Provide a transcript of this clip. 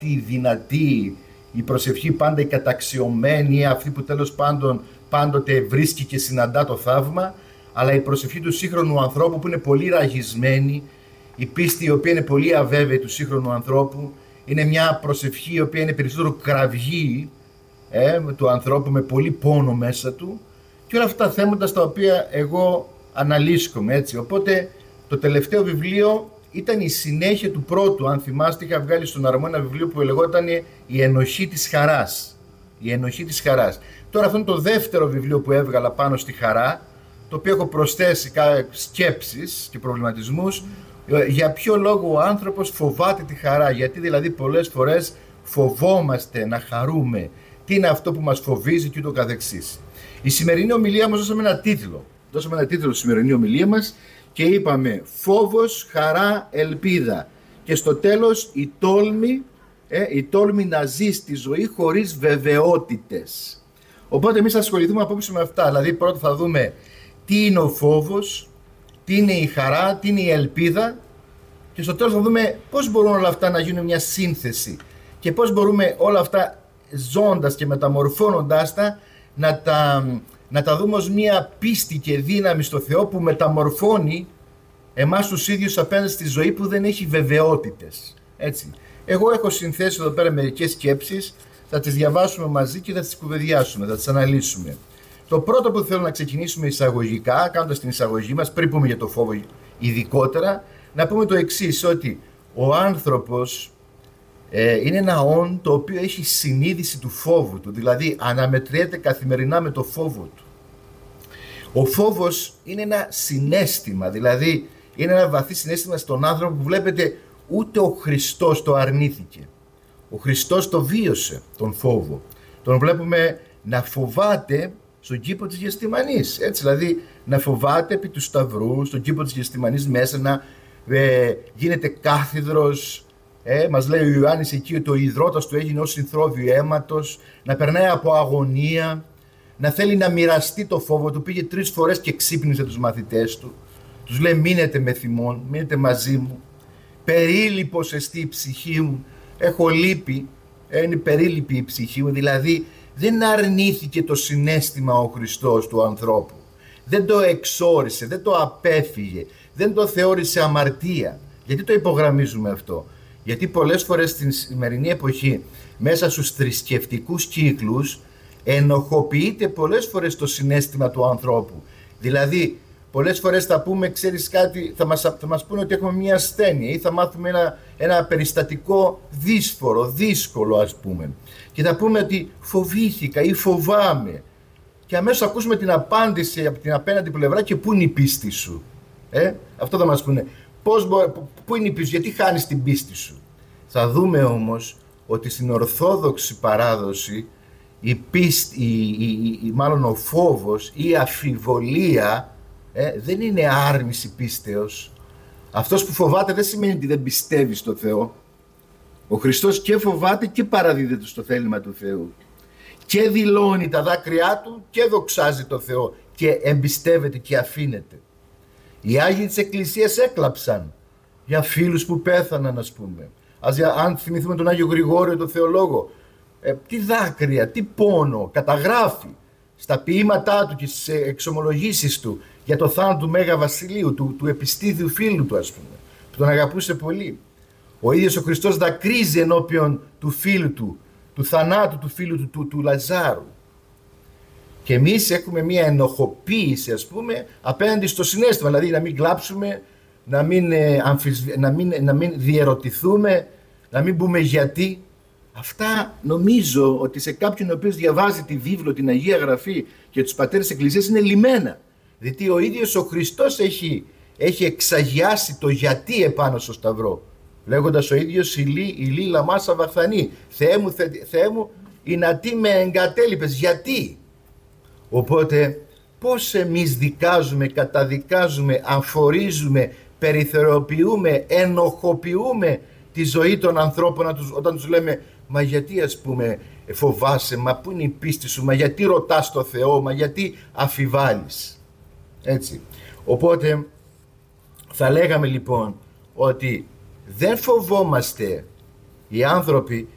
αυτή η δυνατή, η προσευχή πάντα η καταξιωμένη, αυτή που τέλος πάντων πάντοτε βρίσκει και συναντά το θαύμα, αλλά η προσευχή του σύγχρονου ανθρώπου που είναι πολύ ραγισμένη, η πίστη η οποία είναι πολύ αβέβαιη του σύγχρονου ανθρώπου, είναι μια προσευχή η οποία είναι περισσότερο κραυγή του ανθρώπου με πολύ πόνο μέσα του, και όλα αυτά τα θέματα στα οποία εγώ αναλύσκομαι, έτσι. Οπότε το τελευταίο βιβλίο ήταν η συνέχεια του πρώτου. Αν θυμάστε, είχα βγάλει στον αρμό ένα βιβλίο που λεγόταν «Η ενοχή της χαράς». Η ενοχή της χαράς. Τώρα αυτό είναι το δεύτερο βιβλίο που έβγαλα πάνω στη χαρά, το οποίο έχω προσθέσει σκέψεις και προβληματισμούς για ποιο λόγο ο άνθρωπος φοβάται τη χαρά. Γιατί δηλαδή πολλές φορές φοβόμαστε να χαρούμε, τι είναι αυτό που μας φοβίζει και ούτω καθεξής. Η σημερινή ομιλία μας δώσαμε ένα τίτλο. Δώσαμε ένα τίτλο στη σημερινή ομιλία μας και είπαμε «Φόβος, χαρά, ελπίδα». Και στο τέλος η τόλμη να ζει τη ζωή χωρίς βεβαιότητες. Οπότε εμείς θα ασχοληθούμε απόψε με αυτά. Δηλαδή πρώτα θα δούμε τι είναι ο φόβος, τι είναι η χαρά, τι είναι η ελπίδα, και στο τέλος θα δούμε πώς μπορούν όλα αυτά να γίνουν μια σύνθεση και πώς μπορούμε όλα αυτά ζώντας και μεταμορφώνοντάς τα να τα δούμε ως μια πίστη και δύναμη στο Θεό που μεταμορφώνει εμάς τους ίδιους απέναντι στη ζωή που δεν έχει βεβαιότητες. Έτσι. Εγώ έχω συνθέσει εδώ πέρα μερικές σκέψεις, θα τις διαβάσουμε μαζί και θα τις κουβεντιάσουμε, θα τις αναλύσουμε. Το πρώτο που θέλω να ξεκινήσουμε εισαγωγικά, κάνοντας την εισαγωγή μας, πριν πούμε για το φόβο ειδικότερα, να πούμε το εξής, ότι ο άνθρωπος είναι ένα όν το οποίο έχει συνείδηση του φόβου του, δηλαδή αναμετριέται καθημερινά με το φόβο του. Ο φόβος είναι ένα συναίσθημα, δηλαδή είναι ένα βαθύ συναίσθημα στον άνθρωπο που βλέπετε ούτε ο Χριστός το αρνήθηκε. Ο Χριστός το βίωσε τον φόβο. Τον βλέπουμε να φοβάται στον κήπο της Γεστημανής, έτσι, δηλαδή να φοβάται επί του Σταυρού, στον κήπο της Γεστημανής μέσα να γίνεται κάθιδρος. Μας λέει ο Ιωάννης εκεί ότι ο υδρότας του έγινε ως συνθρόβιο αίματος, να περνάει από αγωνία, να θέλει να μοιραστεί το φόβο του. Πήγε 3 φορές και ξύπνησε τους μαθητές του. Τους λέει μείνετε με θυμόν, μείνετε μαζί μου. Περίλυπος εστί η ψυχή μου, έχω λύπη, είναι περίλυπη η ψυχή μου. Δηλαδή δεν αρνήθηκε το συναίσθημα ο Χριστός του ανθρώπου. Δεν το εξόρισε, δεν το απέφυγε, δεν το θεώρησε αμαρτία. Γιατί το υπογραμμίζουμε αυτό? Γιατί πολλές φορές στην σημερινή εποχή μέσα στους θρησκευτικούς κύκλους ενοχοποιείται πολλές φορές το συναίσθημα του ανθρώπου. Δηλαδή πολλές φορές θα πούμε, ξέρεις κάτι, θα μας πούνε ότι έχουμε μια ασθένεια ή θα μάθουμε ένα περιστατικό δύσκολο ας πούμε, και θα πούμε ότι φοβήθηκα ή φοβάμαι, και αμέσως ακούσουμε την απάντηση από την απέναντι πλευρά και πού είναι η πίστη σου. Αυτό θα μας πούνε. Πού είναι η πίστη, γιατί χάνεις την πίστη σου? Θα δούμε όμως ότι στην Ορθόδοξη παράδοση μάλλον ο φόβος ή η αφιβολία δεν είναι άρνηση πίστεως. Αυτός που φοβάται δεν σημαίνει ότι δεν πιστεύει στο Θεό. Ο Χριστός και φοβάται και παραδίδεται στο θέλημα του Θεού. Και δηλώνει τα δάκρυά του και δοξάζει το Θεό και εμπιστεύεται και αφήνεται. Οι Άγιοι της Εκκλησίας έκλαψαν για φίλους που πέθαναν, ας πούμε. Αν θυμηθούμε τον Άγιο Γρηγόριο τον Θεολόγο, τι δάκρυα, τι πόνο καταγράφει στα ποίηματά του και στις εξομολογήσεις του για το θάνατο του Μέγα Βασιλείου, του επιστίδιου φίλου του, ας πούμε, που τον αγαπούσε πολύ. Ο ίδιος ο Χριστός δακρύζει ενώπιον του φίλου του θανάτου του φίλου του Λαζάρου. Και εμείς έχουμε μια ενοχοποίηση, ας πούμε, απέναντι στο συναίσθημα, δηλαδή να μην κλάψουμε, να μην διερωτηθούμε, να μην πούμε γιατί. Αυτά νομίζω ότι σε κάποιον ο οποίος διαβάζει τη βίβλο, την Αγία Γραφή και τους πατέρες της Εκκλησίας είναι λυμμένα. Γιατί ο ίδιος ο Χριστός έχει εξαγιάσει το γιατί επάνω στο Σταυρό. Λέγοντας ο ίδιος ηλί λαμά σαβαχθανή. Θεέ μου, ηνατί με εγκατέλειπες. Γιατί? Οπότε πώς εμείς δικάζουμε, καταδικάζουμε, αφορίζουμε, περιθωριοποιούμε, ενοχοποιούμε τη ζωή των ανθρώπων όταν τους λέμε μα γιατί, ας πούμε, φοβάσαι, μα πού είναι η πίστη σου, μα γιατί ρωτάς το Θεό, μα γιατί αφιβάλλεις? Έτσι. Οπότε θα λέγαμε λοιπόν ότι δεν φοβόμαστε οι άνθρωποι